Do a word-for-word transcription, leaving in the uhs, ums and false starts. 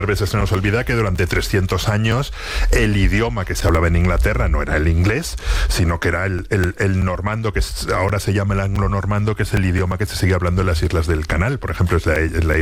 A veces se nos olvida que durante trescientos años el idioma que se hablaba en Inglaterra no era el inglés, sino que era el, el, el normando, que es, ahora se llama el anglo-normando, que es el idioma que se sigue hablando en las islas del Canal. Por ejemplo, es la, es la